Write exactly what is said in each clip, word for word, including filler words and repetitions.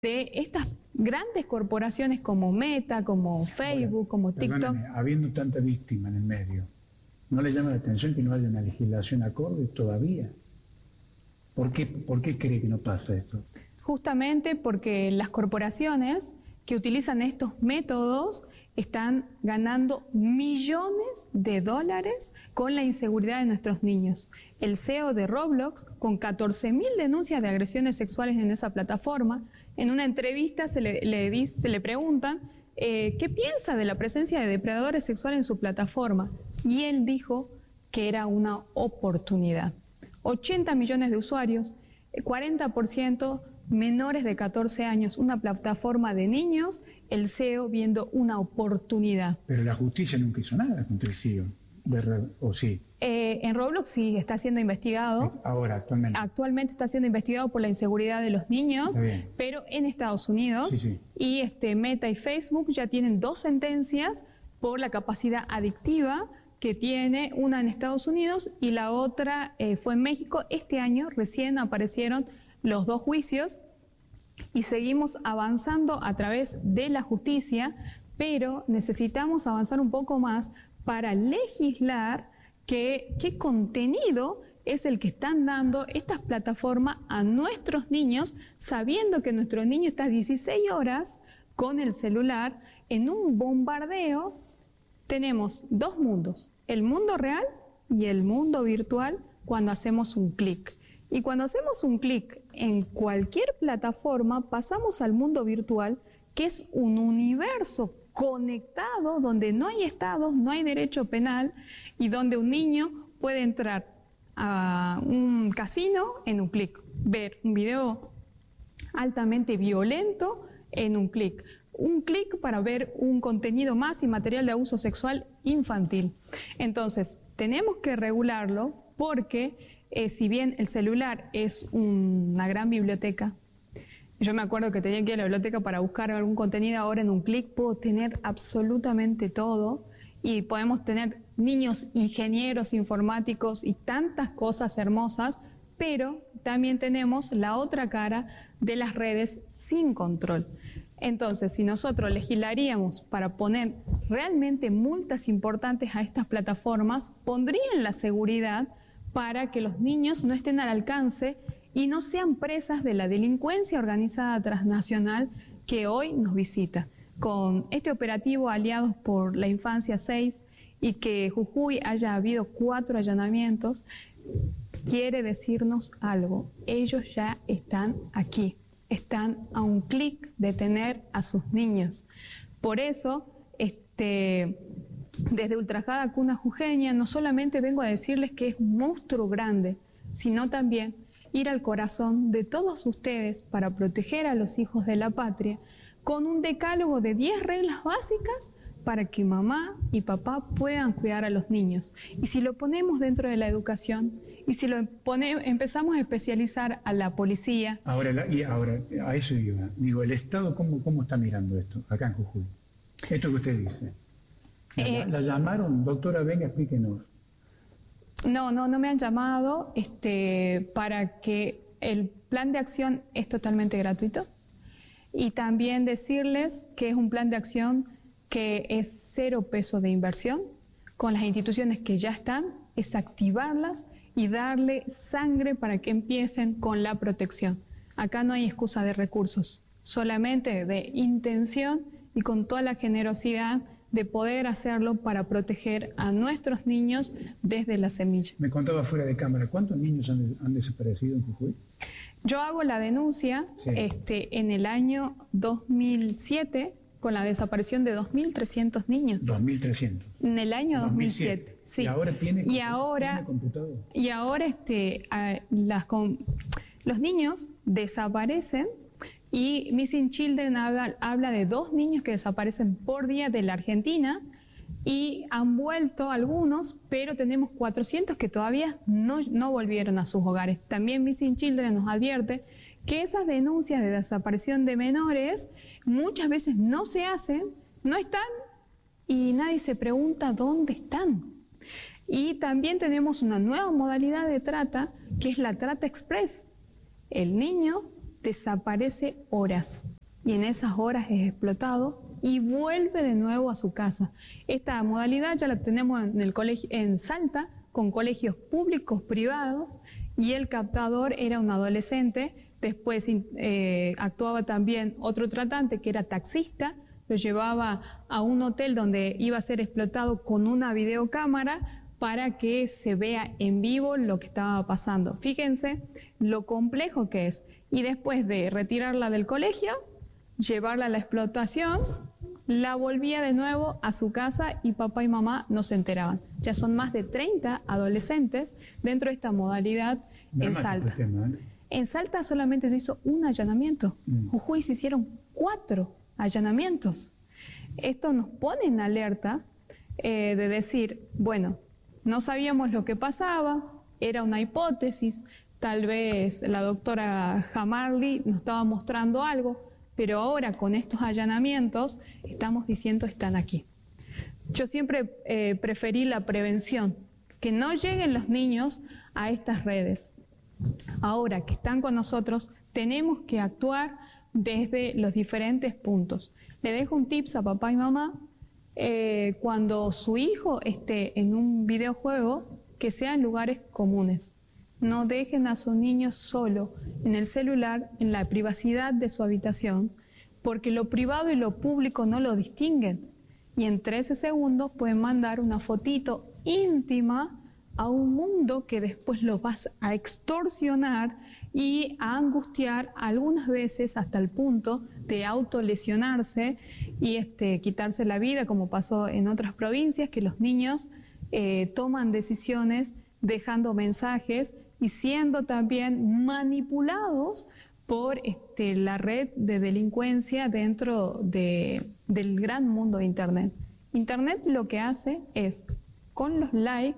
de estas grandes corporaciones como Meta, como Facebook, Ahora, como TikTok. Habiendo tanta víctima en el medio, ¿no le llama la atención que no haya una legislación acorde todavía? ¿Por qué, por qué cree que no pasa esto? Justamente porque las corporaciones que utilizan estos métodos están ganando millones de dólares con la inseguridad de nuestros niños. El C E O de Roblox, con catorce mil denuncias de agresiones sexuales en esa plataforma, en una entrevista se le, le, dice, se le preguntan eh, ¿qué piensa de la presencia de depredadores sexuales en su plataforma? Y él dijo que era una oportunidad. ochenta millones de usuarios, cuarenta por ciento menores de catorce años, una plataforma de niños, el C E O viendo una oportunidad. Pero la justicia nunca hizo nada contra el C E O, ¿verdad? ¿O sí? Eh, en Roblox sí está siendo investigado. Ahora, actualmente. Actualmente está siendo investigado por la inseguridad de los niños, pero en Estados Unidos. Sí, sí. Y este, Meta y Facebook ya tienen dos sentencias por la capacidad adictiva que tiene, una en Estados Unidos y la otra eh, fue en México. Este año recién aparecieron los dos juicios y seguimos avanzando a través de la justicia, pero necesitamos avanzar un poco más para legislar que, qué contenido es el que están dando estas plataformas a nuestros niños, sabiendo que nuestro niño está dieciséis horas con el celular en un bombardeo. Tenemos dos mundos, el mundo real y el mundo virtual cuando hacemos un clic. Y cuando hacemos un clic en cualquier plataforma, pasamos al mundo virtual, que es un universo conectado donde no hay estados, no hay derecho penal y donde un niño puede entrar a un casino en un clic, ver un video altamente violento en un clic, un clic para ver un contenido más y material de abuso sexual infantil. Entonces, tenemos que regularlo porque Eh, si bien el celular es un, una gran biblioteca, yo me acuerdo que tenía que ir a la biblioteca para buscar algún contenido, ahora en un clic puedo tener absolutamente todo y podemos tener niños ingenieros informáticos y tantas cosas hermosas, pero también tenemos la otra cara de las redes sin control. Entonces, si nosotros legislaríamos para poner realmente multas importantes a estas plataformas, pondrían la seguridad para que los niños no estén al alcance y no sean presas de la delincuencia organizada transnacional que hoy nos visita. Con este operativo Aliados por la Infancia seis y que Jujuy haya habido cuatro allanamientos, quiere decirnos algo. Ellos ya están aquí, están a un clic de tener a sus niños. Por eso, este... desde Ultrajada Cuna Jujeña, no solamente vengo a decirles que es un monstruo grande, sino también ir al corazón de todos ustedes para proteger a los hijos de la patria, con un decálogo de diez reglas básicas para que mamá y papá puedan cuidar a los niños. Y si lo ponemos dentro de la educación, y si lo pone, empezamos a especializar a la policía... Ahora, y ahora a eso iba. Digo, ¿el Estado cómo, cómo está mirando esto acá en Jujuy? Esto que usted dice. La, eh, la llamaron, doctora, venga, explíquenos. No, no, no me han llamado este, para que el plan de acción es totalmente gratuito y también decirles que es un plan de acción que es cero peso de inversión con las instituciones que ya están, es activarlas y darle sangre para que empiecen con la protección. Acá no hay excusa de recursos, solamente de intención y con toda la generosidad de poder hacerlo para proteger a nuestros niños desde la semilla. Me contaba fuera de cámara, ¿cuántos niños han, han desaparecido en Jujuy? Yo hago la denuncia sí. este, en el año dos mil siete con la desaparición de dos mil trescientos niños. dos mil trescientos. En el año dos mil siete. Sí. ¿Y ahora tiene, y ahora, ¿tiene computador? Y ahora este, a, las, con, los niños desaparecen. Y Missing Children habla, habla de dos niños que desaparecen por día de la Argentina y han vuelto algunos, pero tenemos cuatrocientos que todavía no, no volvieron a sus hogares. También Missing Children nos advierte que esas denuncias de desaparición de menores muchas veces no se hacen, no están y nadie se pregunta dónde están. Y también tenemos una nueva modalidad de trata que es la trata express. El niño desaparece horas y en esas horas es explotado y vuelve de nuevo a su casa. Esta modalidad ya la tenemos en el colegio, en Salta, con colegios públicos, privados, y el captador era un adolescente. Después eh, actuaba también otro tratante que era taxista, lo llevaba a un hotel donde iba a ser explotado con una videocámara para que se vea en vivo lo que estaba pasando. Fíjense lo complejo que es. Y después de retirarla del colegio, llevarla a la explotación, la volvía de nuevo a su casa y papá y mamá no se enteraban. Ya son más de treinta adolescentes dentro de esta modalidad en Salta. Tema, ¿eh? En Salta solamente se hizo un allanamiento. En Jujuy se hicieron cuatro allanamientos. Esto nos pone en alerta eh, de decir, bueno, no sabíamos lo que pasaba, era una hipótesis, tal vez la doctora Jamarly nos estaba mostrando algo, pero ahora con estos allanamientos estamos diciendo están aquí. Yo siempre eh, preferí la prevención, que no lleguen los niños a estas redes. Ahora que están con nosotros, tenemos que actuar desde los diferentes puntos. Le dejo un tips a papá y mamá, eh, cuando su hijo esté en un videojuego, que sea en lugares comunes. No dejen a su niño solo en el celular, en la privacidad de su habitación, porque lo privado y lo público no lo distinguen. Y en trece segundos pueden mandar una fotito íntima a un mundo que después lo vas a extorsionar y a angustiar, algunas veces hasta el punto de autolesionarse y este, quitarse la vida, como pasó en otras provincias, que los niños eh, toman decisiones dejando mensajes y siendo también manipulados por este, la red de delincuencia dentro de, del gran mundo de Internet. Internet lo que hace es, con los likes,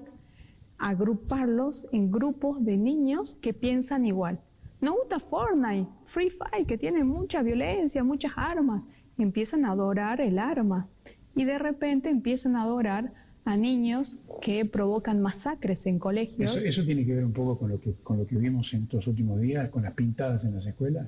agruparlos en grupos de niños que piensan igual. Nos gusta Fortnite, Free Fire, que tiene mucha violencia, muchas armas. Empiezan a adorar el arma y de repente empiezan a adorar a niños que provocan masacres en colegios. ¿Eso, eso tiene que ver un poco con lo que, con lo que vimos en estos últimos días, con las pintadas en las escuelas?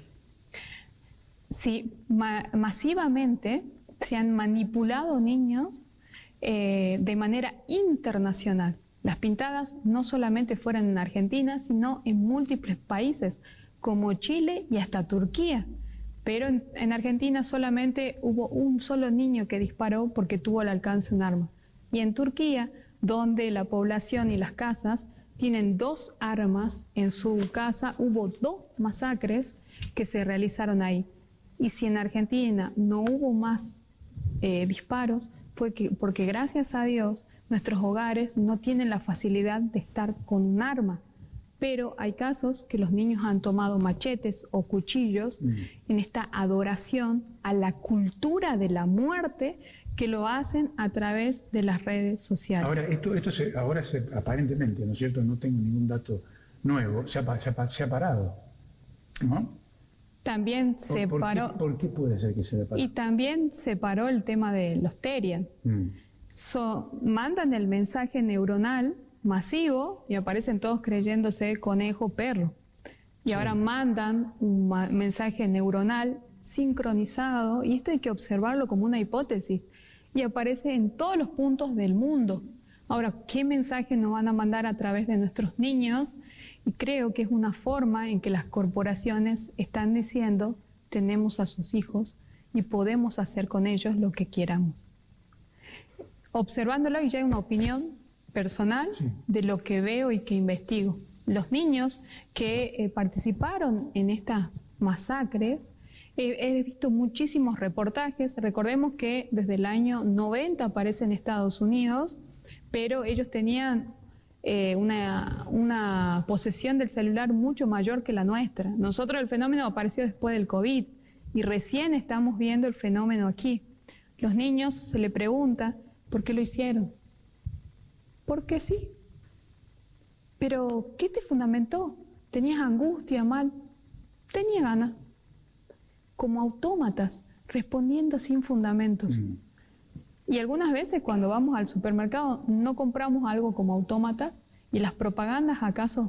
Sí, ma masivamente se han manipulado niños eh, de manera internacional. Las pintadas no solamente fueron en Argentina, sino en múltiples países, como Chile y hasta Turquía. Pero en, en Argentina solamente hubo un solo niño que disparó porque tuvo al alcance un arma. Y en Turquía, donde la población y las casas tienen dos armas en su casa, hubo dos masacres que se realizaron ahí. Y si en Argentina no hubo más eh, disparos, fue que, porque gracias a Dios nuestros hogares no tienen la facilidad de estar con un arma. Pero hay casos que los niños han tomado machetes o cuchillos mm. en esta adoración a la cultura de la muerte que lo hacen a través de las redes sociales. Ahora, esto, esto se, ahora se, aparentemente, ¿no es cierto? No tengo ningún dato nuevo, se ha, se ha, se ha parado, ¿no? También se ¿Por, por paró. Qué, ¿Por qué puede ser que se haya parado? Y también se paró el tema de los Terian. Mm. So, mandan el mensaje neuronal masivo y aparecen todos creyéndose conejo, perro. Y sí. Ahora mandan un mensaje neuronal sincronizado, y esto hay que observarlo como una hipótesis, y aparece en todos los puntos del mundo. Ahora, ¿qué mensaje nos van a mandar a través de nuestros niños? Y creo que es una forma en que las corporaciones están diciendo, tenemos a sus hijos y podemos hacer con ellos lo que queramos. Observándolo, y ya hay una opinión personal sí. de lo que veo y que investigo. Los niños que eh, participaron en estas masacres, eh, he visto muchísimos reportajes. Recordemos que desde el año noventa aparece en Estados Unidos, pero ellos tenían eh, una, una posesión del celular mucho mayor que la nuestra. Nosotros el fenómeno apareció después del COVID y recién estamos viendo el fenómeno aquí. Los niños se les pregunta, ¿por qué lo hicieron? Porque sí. Pero, ¿qué te fundamentó? ¿Tenías angustia, mal? Tenía ganas. Como autómatas, respondiendo sin fundamentos. Mm. Y algunas veces cuando vamos al supermercado no compramos algo como autómatas y las propagandas acaso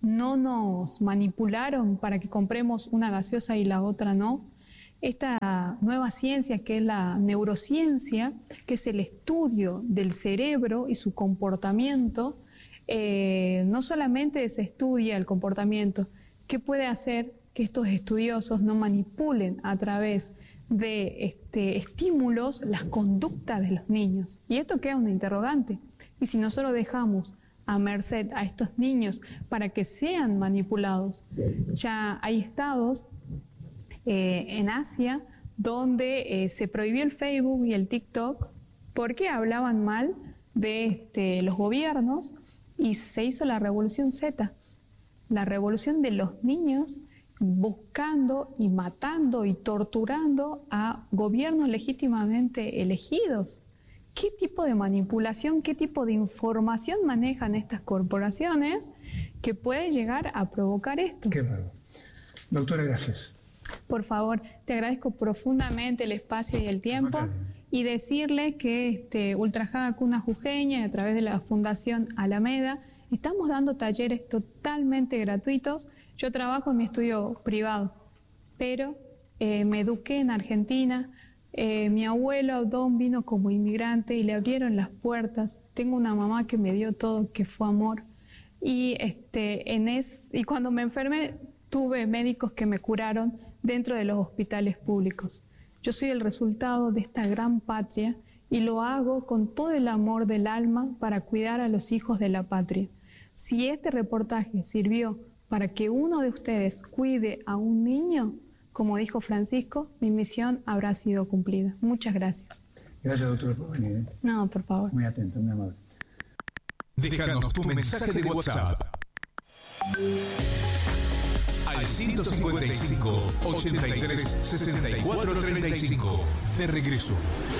no nos manipularon para que compremos una gaseosa y la otra no. Esta nueva ciencia que es la neurociencia, que es el estudio del cerebro y su comportamiento, eh, no solamente se estudia el comportamiento, ¿qué puede hacer que estos estudiosos no manipulen a través de este, estímulos las conductas de los niños? Y esto queda una interrogante. Y si nosotros dejamos a merced a estos niños para que sean manipulados, ya hay estados eh, en Asia donde eh, se prohibió el Facebook y el TikTok porque hablaban mal de este, los gobiernos, y se hizo la revolución Z, la revolución de los niños buscando y matando y torturando a gobiernos legítimamente elegidos. ¿Qué tipo de manipulación, qué tipo de información manejan estas corporaciones que puede llegar a provocar esto? Qué bárbaro. Doctora, gracias. Por favor, te agradezco profundamente el espacio y el tiempo, y decirle que este, Ultrajada Cuna Jujeña, a través de la Fundación Alameda, estamos dando talleres totalmente gratuitos. Yo trabajo en mi estudio privado, pero eh, me eduqué en Argentina. Eh, mi abuelo Don vino como inmigrante y le abrieron las puertas. Tengo una mamá que me dio todo, que fue amor. Y, este, en es, y cuando me enfermé, tuve médicos que me curaron dentro de los hospitales públicos. Yo soy el resultado de esta gran patria y lo hago con todo el amor del alma para cuidar a los hijos de la patria. Si este reportaje sirvió para que uno de ustedes cuide a un niño, como dijo Francisco, mi misión habrá sido cumplida. Muchas gracias. Gracias, doctor, por venir. ¿eh? No, por favor. Muy atento, muy amable. Déjanos tu mensaje de WhatsApp al ciento cincuenta y cinco, ochenta y tres, sesenta y cuatro treinta y cinco. De regreso.